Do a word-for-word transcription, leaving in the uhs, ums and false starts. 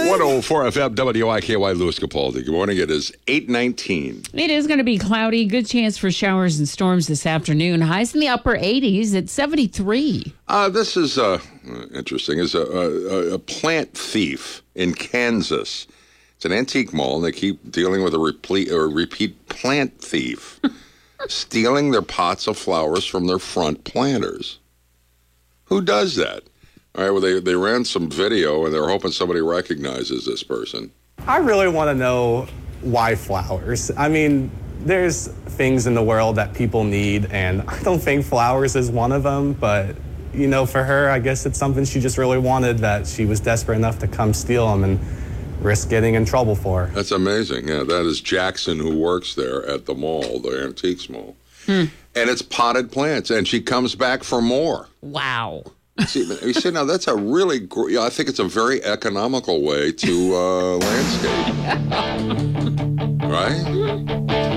one oh four F M W I K Y Louis Capaldi. Good morning. It is eight nineteen. It is going to be cloudy. Good chance for showers and storms this afternoon. Highs in the upper eighties at seventy-three. Uh, this is uh, interesting. Is a, a, a plant thief in Kansas. It's an antique mall, and they keep dealing with a repeat, or repeat plant thief, stealing their pots of flowers from their front planters. Who does that? All right, well, they, they ran some video, and they're hoping somebody recognizes this person. I really want to know why flowers. I mean, there's things in the world that people need, and I don't think flowers is one of them, but, you know, for her, I guess it's something she just really wanted, that she was desperate enough to come steal them and risk getting in trouble for. That's amazing. Yeah, that is Jackson, who works there at the mall, the Antiques Mall. Hmm. And it's potted plants, and she comes back for more. Wow. See, you see, now that's a really, gr- I think it's a very economical way to uh, landscape. Right?